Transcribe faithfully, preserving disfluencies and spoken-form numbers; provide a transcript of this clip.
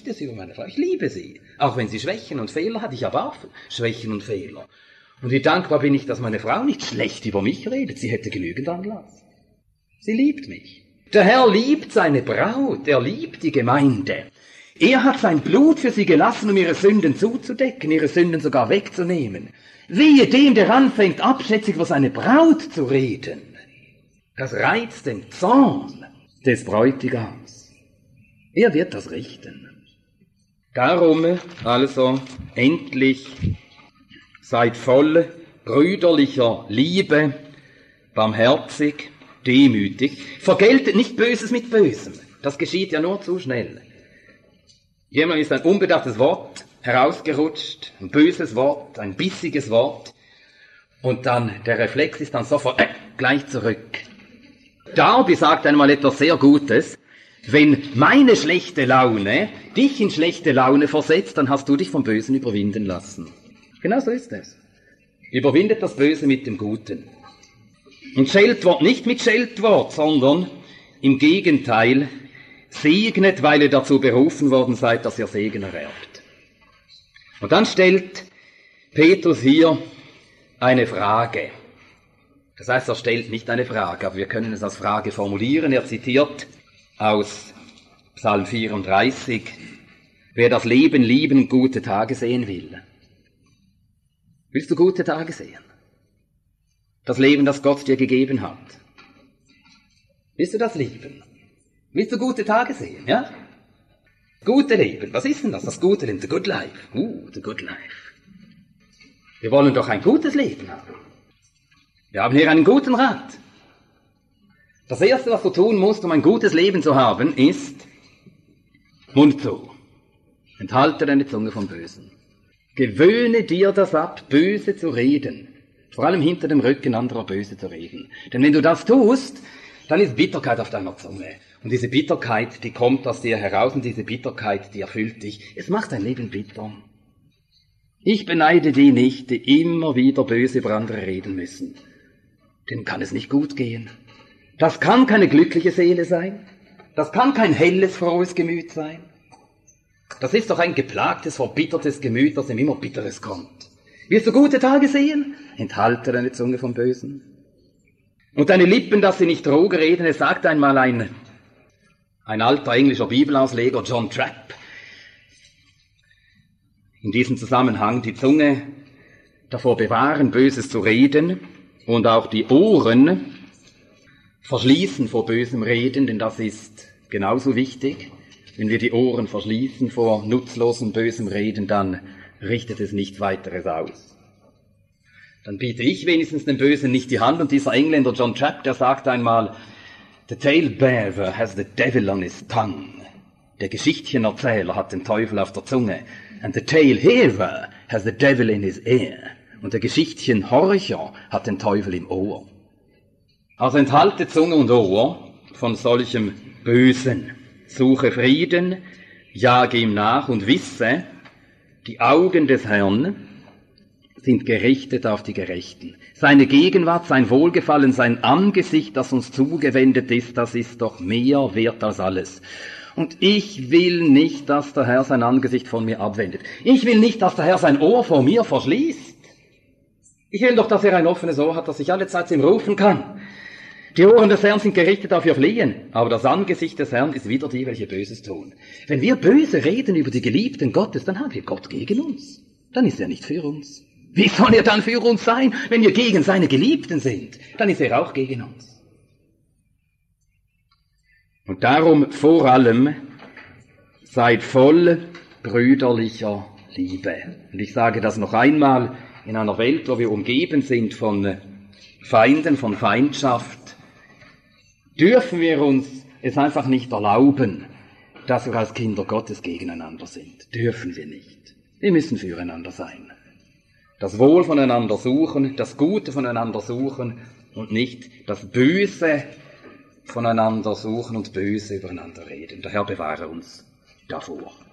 nicht es über meine Frau. Ich liebe sie. Auch wenn sie Schwächen und Fehler hat. Ich habe auch Schwächen und Fehler. Und wie dankbar bin ich, dass meine Frau nicht schlecht über mich redet. Sie hätte genügend Anlass. Sie liebt mich. Der Herr liebt seine Braut. Er liebt die Gemeinde. Er hat sein Blut für sie gelassen, um ihre Sünden zuzudecken, ihre Sünden sogar wegzunehmen. Wehe dem, der anfängt, abschätzig über seine Braut zu reden. Das reizt den Zorn des Bräutigams. Er wird das richten. Darum also endlich seid voll brüderlicher Liebe, barmherzig, demütig. Vergeltet nicht Böses mit Bösem. Das geschieht ja nur zu schnell. Jemand ist ein unbedachtes Wort herausgerutscht, ein böses Wort, ein bissiges Wort. Und dann, der Reflex ist dann sofort äh, gleich zurück. Darby sagt einmal etwas sehr Gutes. Wenn meine schlechte Laune dich in schlechte Laune versetzt, dann hast du dich vom Bösen überwinden lassen. Genau so ist es. Überwindet das Böse mit dem Guten. Und Scheltwort nicht mit Scheltwort, sondern im Gegenteil, segnet, weil ihr dazu berufen worden seid, dass ihr Segen ererbt. Und dann stellt Petrus hier eine Frage. Das heißt, er stellt nicht eine Frage, aber wir können es als Frage formulieren. Er zitiert aus Psalm vierunddreißig, wer das Leben lieben und gute Tage sehen will. Willst du gute Tage sehen? Das Leben, das Gott dir gegeben hat. Willst du das lieben? Willst du gute Tage sehen, ja? Gute Leben, was ist denn das? Das gute Leben, the good life. Uh, the good life. Wir wollen doch ein gutes Leben haben. Wir haben hier einen guten Rat. Das Erste, was du tun musst, um ein gutes Leben zu haben, ist Mund zu. Enthalte deine Zunge vom Bösen. Gewöhne dir das ab, böse zu reden. Vor allem hinter dem Rücken anderer böse zu reden. Denn wenn du das tust, dann ist Bitterkeit auf deiner Zunge. Und diese Bitterkeit, die kommt aus dir heraus und diese Bitterkeit, die erfüllt dich. Es macht dein Leben bitter. Ich beneide die nicht, die immer wieder böse über andere reden müssen. Denen kann es nicht gut gehen. Das kann keine glückliche Seele sein. Das kann kein helles, frohes Gemüt sein. Das ist doch ein geplagtes, verbittertes Gemüt, das ihm immer Bitteres kommt. Willst du gute Tage sehen? Enthalte deine Zunge vom Bösen. Und deine Lippen, dass sie nicht Droge reden. Es sagt einmal ein, ein alter englischer Bibelausleger, John Trapp, in diesem Zusammenhang die Zunge davor bewahren, Böses zu reden und auch die Ohren verschließen vor bösem Reden, denn das ist genauso wichtig. Wenn wir die Ohren verschließen vor nutzlosem, bösem Reden, dann richtet es nichts weiteres aus. Dann biete ich wenigstens dem Bösen nicht die Hand. Und dieser Engländer John Trapp, der sagt einmal, the talebearer has the devil on his tongue. Der Geschichtchenerzähler hat den Teufel auf der Zunge. And the talehearer has the devil in his ear. Und der Geschichtchenhorcher hat den Teufel im Ohr. Also enthalte Zunge und Ohr von solchem Bösen. Suche Frieden, jage ihm nach und wisse, die Augen des Herrn sind gerichtet auf die Gerechten. Seine Gegenwart, sein Wohlgefallen, sein Angesicht, das uns zugewendet ist, das ist doch mehr wert als alles. Und ich will nicht, dass der Herr sein Angesicht von mir abwendet. Ich will nicht, dass der Herr sein Ohr vor mir verschließt. Ich will doch, dass er ein offenes Ohr hat, dass ich alle Zeit zu ihm rufen kann. Die Ohren des Herrn sind gerichtet auf ihr Fliehen, aber das Angesicht des Herrn ist wider die, welche Böses tun. Wenn wir böse reden über die Geliebten Gottes, dann haben wir Gott gegen uns. Dann ist er nicht für uns. Wie soll er dann für uns sein, wenn wir gegen seine Geliebten sind? Dann ist er auch gegen uns. Und darum vor allem seid voll brüderlicher Liebe. Und ich sage das noch einmal, in einer Welt, wo wir umgeben sind von Feinden, von Feindschaft, dürfen wir uns es einfach nicht erlauben, dass wir als Kinder Gottes gegeneinander sind. Dürfen wir nicht. Wir müssen füreinander sein. Das Wohl voneinander suchen, das Gute voneinander suchen und nicht das Böse voneinander suchen und böse übereinander reden. Der Herr bewahre uns davor.